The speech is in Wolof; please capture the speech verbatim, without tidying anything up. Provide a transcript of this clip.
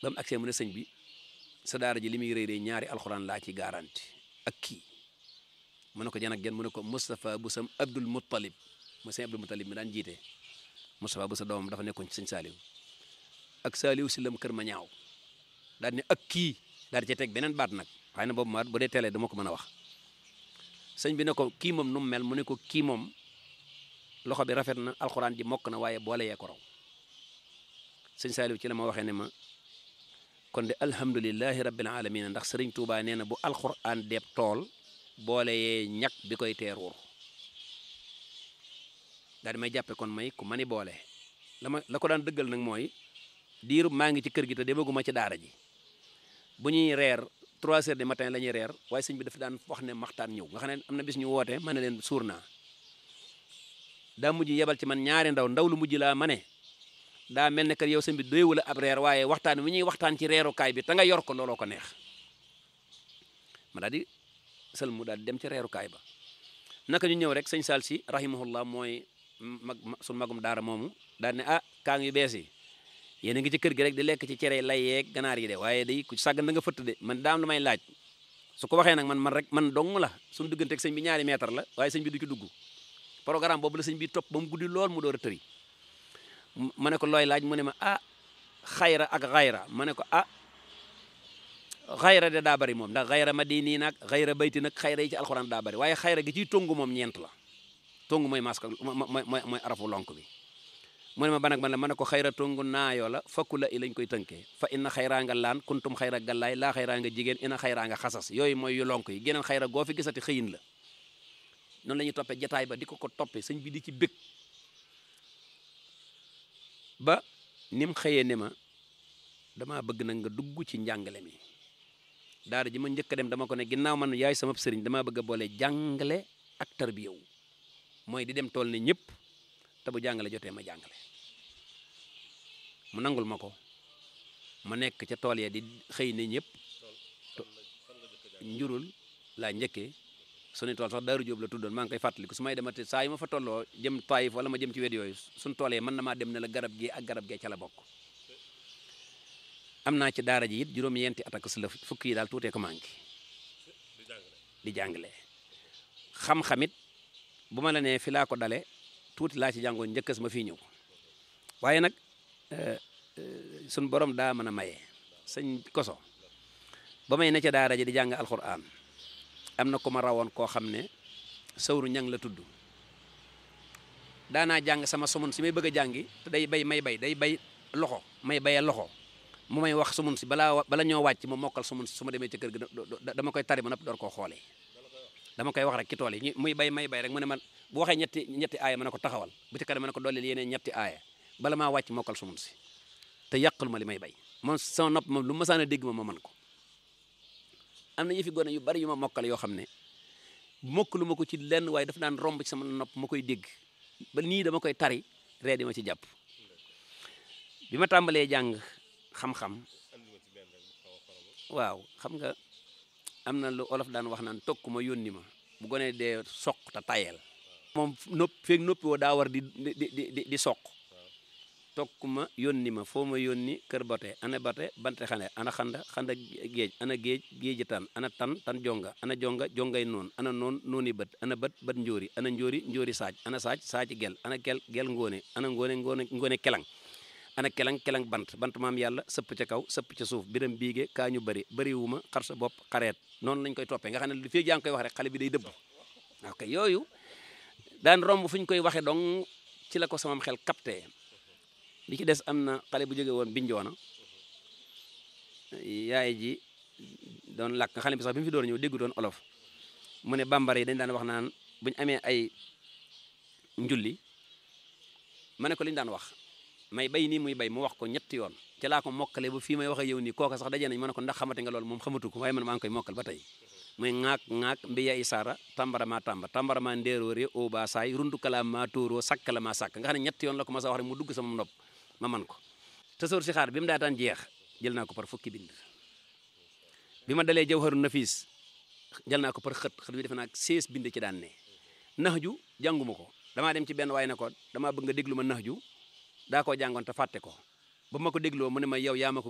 ba mu agsee mu ne sëñ bi sa daara ji li muy rëy rëy ñaari alxuraan laa ci garanti ak kii mu ne ko jan ak jan mu ne ko Moustapha bu sam Abdul Muttalib mooy sëñ Abdul Muttalib mi daan jiite Moustapha bu sa doomam dafa nekkoon ci sëñ Saliou ak Saliou si lam kër ma ñaaw daal ne ak kii daal di ca teg beneen baat nag waaye na boobu ma bu dee teelee dama ko mën a wax sëñ bi ne ko kii moom nu mu mel mu ne ko kii moom loxo bi rafet na alxuraan ji mokk na waaye boole yee ko raw sëñ Saliou ci la ma waxee ne ma kon de alhamdulilahi rabbil alamin ndax sëriñ Touba nee na bu alxuraan deeb tool boole yee ñàkk bi koy teeruur daal di may jàppe kon may ku mani boole la ma la ko daan dëggal nag mooy diiru maa ngi ci kër gi te demaguma ci daara ji bu ñuy reer trois heures du matin la ñuy reer waaye sëñ bi dafa daan wax ne maxtaan ñëw nga xam ne am na bis ñu woote ma ne leen suur naa daa mujj yebal ci man ñaari ndaw ndaw lu mujj laa ma ne daa mel ne que yow sëñ bi doyewul ab reer waaye waxtaan wi ñuy waxtaan ci reerukaay bi te nga yor ko looloo ko neex ma daal di sël mu daal di dem ci reerukaay ba naka ñu ñëw rek sëñ Sall si rahimahullah mooy mag suñu magum daara moomu daal ne ah kaang yu bees yi yéen a ngi ci kër gi rek di lekk ci cere lay yeeg ganaar yi de waaye day ku sàggan da nga fëtt de man daam lu may laaj su ko waxee nag man man rek man dong la suñu diggante ak sëñ bi ñaari mètre la waaye sëñ bi du ci dugg programme boobu la sëñ bi topp ba mu guddi lool mu door a tëri ma ne ko looy laaj mu ne ma ah xayra ak xayra ma ne ko ah xayra de daa bari moom ndax xayra madini nag xayra bayti nag xayra yi ci alxuraan daa bari waaye xayra gi ciy tongu moom ñeent la tongu mooy maska mooy mooy arafu lonk bi mu ne ma ban ak man la ma ne ko xayra tongu naayoo la fakku la i lañ koy tënkee fa inna xayraa nga laan kuntum xayra gallaay laa xayraa nga jigéen ina xayraa nga xasas yooyu mooy yu lonk yi geneen xayra goo fi gisati xëyin la noonu la ñuy toppee jataay ba di ko ko toppee sëñ bi di ci bëgg ba ni mu xëyee ne ma damaa bëgg nag nga dugg ci njàngale mi daara ji ma njëkk a dem dama ko ne ginnaaw man yaay sama sëriñ damaa bëgg a boole jàngale ak tarbiyaw mooy di dem tool ne ñëpp te bu jàngale jotee ma jàngale mu nangul ma ko ma nekk ca tool ya di xëy ne ñëpp njurul laa njëkkee suñu tool sax Daaru Jóob la tuddoon maa ngi koy fàttaliku su may demati saa yu ma fa tolloo jëm Taayif wala ma jëm ci wet yooyu suñu tool yi mën na maa dem ne la garab gi ak garab gee ca la bokk am naa ci daara ji it juróom-yenti at ak su la fukki yi daal tuutee ko manqué di jàngale xam-xamit bu ma la nee fi laa ko dale tuuti laa ci jàngoon njëkkës ma fii ñëw waaye nag suñ borom daa mën a maye sëñ koso ba may ne ca daara ji di jàng alxuraan am na ko ma rawoon koo xam ne sawru ñang la tudd daanaa jàng sama sumun si may bëgg a jàngi te day bay may bay day bay loxo may bayee loxo mu may wax sumun si balaa bala ñoo wàcc ma mokkal sumun si su ma demee ci kër gi dama koy tari ba noppi door koo xoolee dama koy wax rek ci tool yi muy bay may bay rek mu ne ma bu waxee ñetti ñetti aaya ma ne ko taxawal bu ci kanam ma ne ko dooleel yeneen ñetti aaya bala maa wàcc mokkal sumun si te yàqul ma li may bay moom sama nopp moom lu ma saan a dégg ma ma mën ko am na yëfi gone yu bari yu ma mokkal yoo xam ne mokkalu ma ko ci lenn waaye daf daan romb ci sama nopp ma koy dégg ba nii dama koy tari ree di ma ci jàpp bi ma tàmbalee jàng xam-xam waaw xam nga am na lu olof daan wax naan tokk ma yónni ma bu gone dee soq te tayel moom nopp feeg noppi woo daa war di di di di soq tokk ma yónni ma foo ma yónni kër bote ana bote bante xane ana xanda xanda géej ana géej géeji tan ana tan tan jonga ana jonga jongay noon ana noon nooni bët ana bët bët njóori ana njóori njóori saaj ana saaj saaji gel ana gel gel ngóone ana ngóone ngóone ngóone kelang ana kelang kelang bant bant maam yàlla sëpp ca kaw sëpp ca suuf biram biige kaa ñu bëri bëriwuma xar sa bopp xareet noonu lañ koy toppee nga xam ne lu fii yaa ngi koy wax rek xale bi day dëbb ok yooyu daan romb fu ñu koy waxe donc ci la ko samam xel capté li ci des am na xale bu jóge woon Binjoona yaay ji doon làkk xale bi sax bi mu fi door ñëw déggu doon olof mu ne bambara yi dañ daan wax naan buñu amee ay njulli ma ne ko li ñu daan wax may bay nii muy bay mu wax ko ñetti yoon ci laa ko mokkale ba fii may wax ak yow nii kooka sax daje nañ ma ne ko ndax xamate nga loolu moom xamatu ko waaye man maa ngi koy mokkal ba tey muy ŋaak ŋaak mbiya isaara tambara ma tamba tambara ma ndeeroore o ba saay rundu kala ma tóoroo sakkala ma sàkk nga xam ne ñetti yoon la ko ma sa wax rek mu dugg sama nopp ma man ko tasawur si xaar bi mu daataan jeex jël naa ko par fukki bind bi ma dalee jawharu nafis jël naa ko par xët xët bi defe naa seize bind ci daan ne nax ju jànguma ko damaa dem ci benn waaye ne ko damaa bëgg nga déglu ma nax ju daa koo jàngoon te fàtte ko ba ma ko dégloo mu ne ma yow yaa ma ko